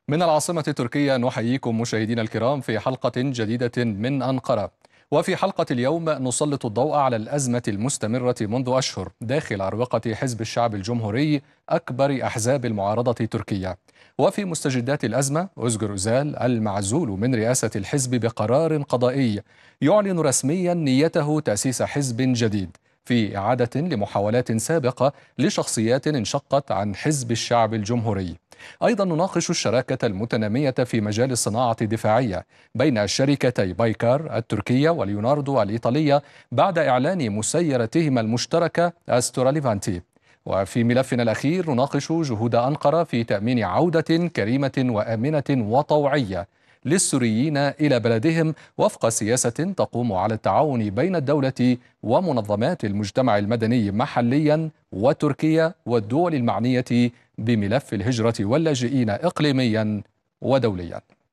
من العاصمة التركية نحييكم مشاهدينا الكرام في حلقة جديدة من أنقرة. وفي حلقة اليوم نسلط الضوء على الأزمة المستمرة منذ أشهر داخل أروقة حزب الشعب الجمهوري، أكبر أحزاب المعارضة التركية. وفي مستجدات الأزمة، أوزغر أوزال المعزول من رئاسة الحزب بقرار قضائي يعلن رسميا نيته تأسيس حزب جديد، في إعادة لمحاولات سابقة لشخصيات انشقت عن حزب الشعب الجمهوري. أيضا نناقش الشراكة المتنامية في مجال الصناعة الدفاعية بين شركتي بايكار التركية وليوناردو الإيطالية بعد إعلان مسيرتهما المشتركة أستراليفانتي. وفي ملفنا الأخير نناقش جهود أنقرة في تأمين عودة كريمة وآمنة وطوعية للسوريين إلى بلدهم وفق سياسة تقوم على التعاون بين الدولة ومنظمات المجتمع المدني محليا وتركيا والدول المعنية بملف الهجرة واللاجئين إقليميا ودوليا.